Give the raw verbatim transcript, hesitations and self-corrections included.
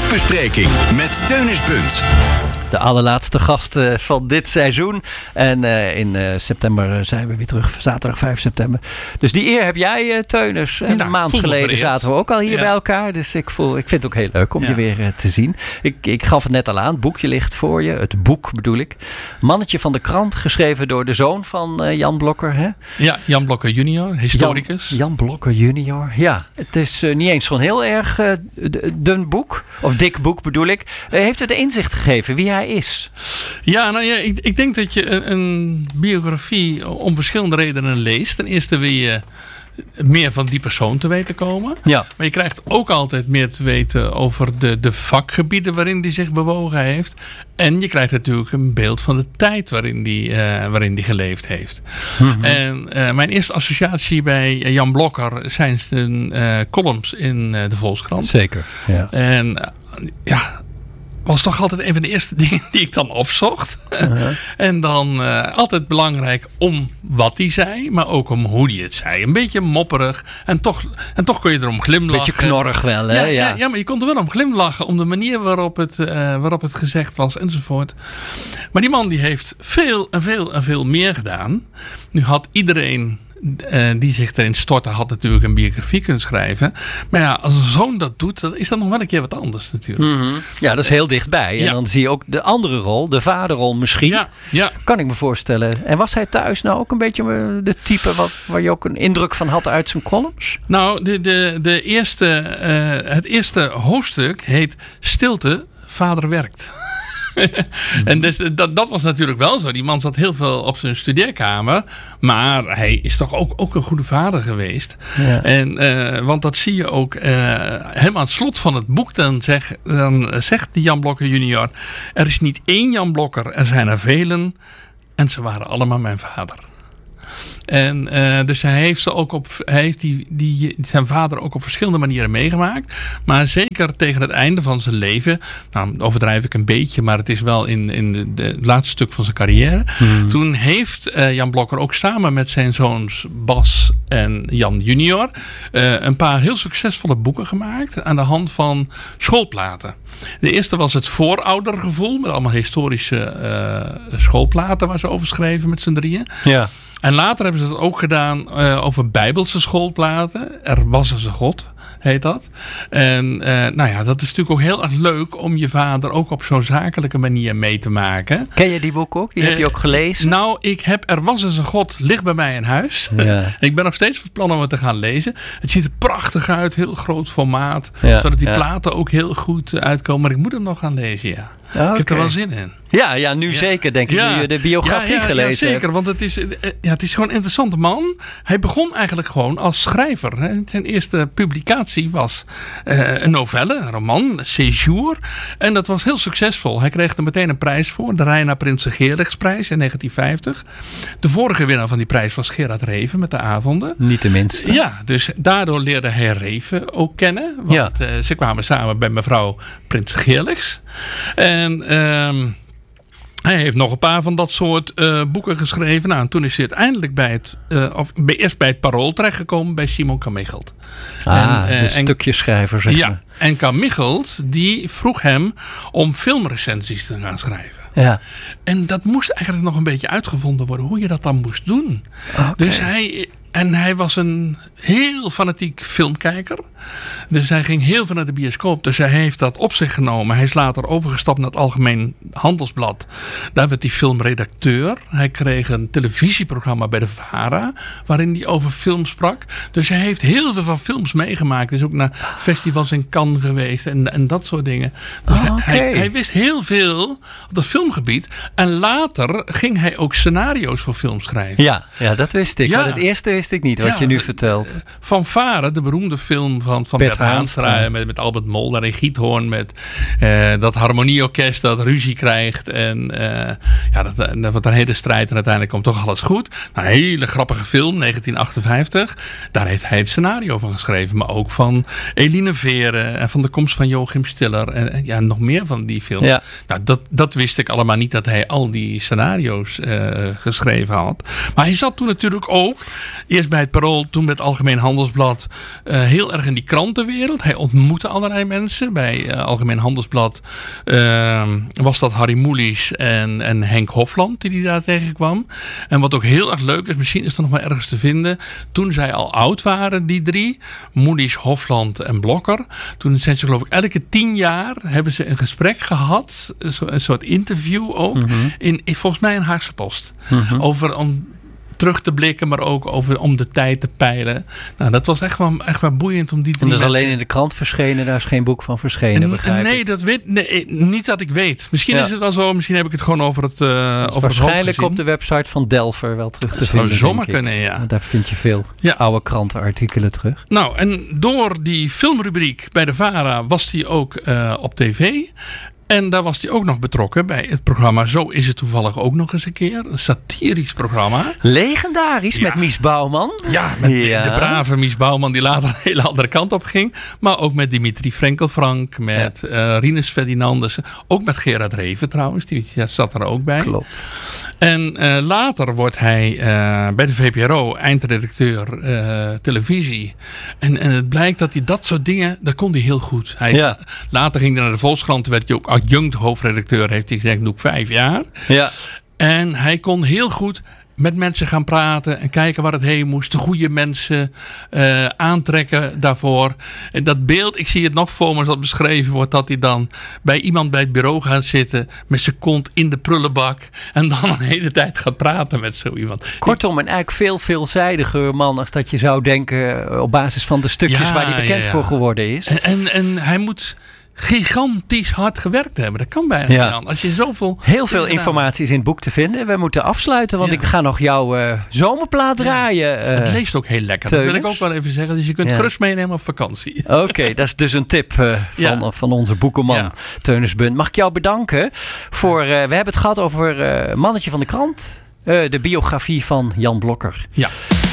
Boekbespreking met Teunis Bunt. De allerlaatste gast uh, van dit seizoen. En uh, in uh, september zijn we weer terug. Zaterdag vijf september. Dus die eer heb jij, uh, Teunis. En nou, een maand geleden zaten we ook al hier ja. bij elkaar. Dus ik, voel, ik vind het ook heel leuk om ja. je weer uh, te zien. Ik, ik gaf het net al aan. Het boekje ligt voor je. Het boek bedoel ik. Mannetje van de krant. Geschreven door de zoon van uh, Jan Blokker. Hè? Ja, Jan Blokker junior. Historicus. Jan, Jan Blokker junior. Ja, het is uh, niet eens zo'n heel erg uh, dun boek. Of dik boek bedoel ik. Uh, heeft het inzicht gegeven wie hij is? Ja, nou ja, ik, ik denk dat je een, een biografie om verschillende redenen leest. Ten eerste wil je meer van die persoon te weten komen. Ja. Maar je krijgt ook altijd meer te weten over de, de vakgebieden waarin die zich bewogen heeft. En je krijgt natuurlijk een beeld van de tijd waarin die, uh, waarin die geleefd heeft. Mm-hmm. En uh, mijn eerste associatie bij Jan Blokker zijn zijn uh, columns in uh, de Volkskrant. Zeker, ja. En uh, ja... was toch altijd een van de eerste dingen die ik dan opzocht. Uh-huh. En dan uh, altijd belangrijk om wat hij zei, maar ook om hoe hij het zei. Een beetje mopperig en toch, en toch kon je erom glimlachen. Beetje knorrig wel, hè? Ja, ja. ja, ja, maar je kon er wel om glimlachen, om de manier waarop het, uh, waarop het gezegd was enzovoort. Maar die man die heeft veel en veel en veel meer gedaan. Nu had iedereen... Uh, die zich erin stortte, had natuurlijk een biografie kunnen schrijven. Maar ja, als een zoon dat doet, dan is dat nog wel een keer wat anders natuurlijk. Mm-hmm. Ja, dat is heel dichtbij. En ja. dan zie je ook de andere rol, de vaderrol misschien. Ja. Ja. Kan ik me voorstellen. En was hij thuis nou ook een beetje de type wat, waar je ook een indruk van had uit zijn columns? Nou, de, de, de eerste, uh, het eerste hoofdstuk heet Stilte, vader werkt. En dus, dat, dat was natuurlijk wel zo. Die man zat heel veel op zijn studeerkamer. Maar hij is toch ook, ook een goede vader geweest. Ja. En, uh, want dat zie je ook uh, helemaal aan het slot van het boek. Dan, zeg, dan zegt die Jan Blokker junior... er is niet één Jan Blokker, er zijn er velen. En ze waren allemaal mijn vader. En uh, dus hij heeft, ze ook op, hij heeft die, die, zijn vader ook op verschillende manieren meegemaakt. Maar zeker tegen het einde van zijn leven. Nou, overdrijf ik een beetje. Maar het is wel in, in de, de laatste stuk van zijn carrière. Hmm. Toen heeft uh, Jan Blokker ook samen met zijn zoons Bas en Jan junior. Uh, een paar heel succesvolle boeken gemaakt. Aan de hand van schoolplaten. De eerste was het Vooroudergevoel. Met allemaal historische uh, schoolplaten waar ze over schreven met z'n drieën. Ja. En later hebben ze dat ook gedaan uh, over Bijbelse schoolplaten. Er was eens een God, heet dat. En uh, nou ja, dat is natuurlijk ook heel erg leuk om je vader ook op zo'n zakelijke manier mee te maken. Ken je die boek ook? Die uh, heb je ook gelezen? Nou, ik heb Er was eens een God, ligt bij mij in huis. Ja. Ik ben nog steeds van plan om het te gaan lezen. Het ziet er prachtig uit, heel groot formaat. Ja, zodat die ja. platen ook heel goed uitkomen. Maar ik moet hem nog gaan lezen, ja. Okay. Ik heb er wel zin in. Ja, ja nu ja. zeker denk ik, ja. nu je de biografie ja, ja, gelezen ja, zeker, hebt. Want het is, ja, het is gewoon een interessante man. Hij begon eigenlijk gewoon als schrijver. Hè. Zijn eerste publicatie was uh, een novelle, een roman, Séjour. En dat was heel succesvol. Hij kreeg er meteen een prijs voor, de Reina Prinsen Geerligsprijs in negentien vijftig. De vorige winnaar van die prijs was Gerard Reven met de avonden. Niet de minste. Ja, dus daardoor leerde hij Reven ook kennen. Want ja. uh, ze kwamen samen bij mevrouw Prinsen Geerligs. En... Um, Hij heeft nog een paar van dat soort uh, boeken geschreven. Nou, en toen is hij uiteindelijk bij het, uh, of bij, eerst bij het Parool terechtgekomen bij Simon Kamichelt. Ah, en, uh, een stukjeschrijver zeg ja, maar. En Kamichelt die vroeg hem om filmrecensies te gaan schrijven. Ja. En dat moest eigenlijk nog een beetje uitgevonden worden hoe je dat dan moest doen. Okay. Dus hij... En hij was een heel fanatiek filmkijker. Dus hij ging heel veel naar de bioscoop. Dus hij heeft dat op zich genomen. Hij is later overgestapt naar het Algemeen Handelsblad. Daar werd hij filmredacteur. Hij kreeg een televisieprogramma bij de VARA. Waarin hij over film sprak. Dus hij heeft heel veel van films meegemaakt. Hij is ook naar festivals in Cannes geweest. En, en dat soort dingen. Dus oh, okay. hij, hij wist heel veel op dat filmgebied. En later ging hij ook scenario's voor films schrijven. Ja, ja dat wist ik. Ja. Maar het eerste wist ik niet, wat ja, je nu vertelt. Van Varen, de beroemde film van, van Bert, Bert Haanstra. Met, met Albert Mol, daar in Giethoorn. Met uh, dat harmonieorkest dat ruzie krijgt. En uh, ja, dat, dat wordt een hele strijd. En uiteindelijk komt toch alles goed. Nou, een hele grappige film, negentien achtenvijftig. Daar heeft hij het scenario van geschreven. Maar ook van Eline Veren. En van de komst van Joachim Stiller. En, en ja, nog meer van die films. Ja. Nou, dat, dat wist ik allemaal niet. Dat hij al die scenario's uh, geschreven had. Maar hij zat toen natuurlijk ook Eerst bij het Parool, toen bij het Algemeen Handelsblad. Uh, heel erg in die krantenwereld. Hij ontmoette allerlei mensen. Bij uh, Algemeen Handelsblad uh, was dat Harry Mulisch en, en Henk Hofland die hij daar tegenkwam. En wat ook heel erg leuk is, misschien is er nog wel ergens te vinden. Toen zij al oud waren, die drie, Mulisch, Hofland en Blokker. Toen zijn ze geloof ik elke tien jaar hebben ze een gesprek gehad. Een soort interview ook. Mm-hmm. in, in volgens mij een Haagse Post. Mm-hmm. Over om terug te blikken, maar ook over, om de tijd te peilen. Nou, dat was echt wel, echt wel boeiend om die drie. En dat is alleen in de krant verschenen, daar is geen boek van verschenen, en, begrijp nee, ik. dat weet, nee, niet dat ik weet. Misschien ja. is het wel zo, misschien heb ik het gewoon over het, uh, over waarschijnlijk het hoofd op de website van Delver wel terug te dat vinden. Dat zou zomaar kunnen, ja. Daar vind je veel ja. oude krantenartikelen terug. Nou, en door die filmrubriek bij de VARA was hij ook uh, op tv. En daar was hij ook nog betrokken bij het programma Zo is het toevallig ook nog eens een keer. Een satirisch programma. Legendarisch ja. met Mies Bouwman. Ja, met ja. de brave Mies Bouwman die later een hele andere kant op ging. Maar ook met Dimitri Frenkel-Frank, met ja. uh, Rinus Ferdinandus. Ook met Gerard Reven trouwens, die zat er ook bij. Klopt. En uh, later wordt hij uh, bij de V P R O eindredacteur uh, televisie. En, en het blijkt dat hij dat soort dingen, dat kon hij heel goed. Hij ja. Later ging hij naar de Volkskrant, werd hij ook adjunct hoofdredacteur, heeft hij gezegd, doe ik vijf jaar. Ja. En hij kon heel goed met mensen gaan praten en kijken waar het heen moest. De goede mensen uh, aantrekken daarvoor. En dat beeld, ik zie het nog voor me dat beschreven wordt, dat hij dan bij iemand bij het bureau gaat zitten met zijn kont in de prullenbak en dan een hele tijd gaat praten met zo iemand. Kortom, een eigenlijk veel veelzijdiger man als dat je zou denken op basis van de stukjes ja, waar hij bekend ja, ja. voor geworden is. En, en, en hij moet gigantisch hard gewerkt hebben. Dat kan bijna ja. niet aan. Als je zoveel... Heel veel informatie is in het boek te vinden. We moeten afsluiten, want ja. ik ga nog jouw uh, zomerplaat draaien. Ja. Uh, het leest ook heel lekker. Teuners. Dat wil ik ook wel even zeggen. Dus je kunt ja. gerust meenemen op vakantie. Oké, okay, dat is dus een tip uh, van, ja. van onze boekenman ja. Teunis Bunt. Mag ik jou bedanken voor... Uh, we hebben het gehad over uh, Mannetje van de Krant. Uh, de biografie van Jan Blokker. Ja.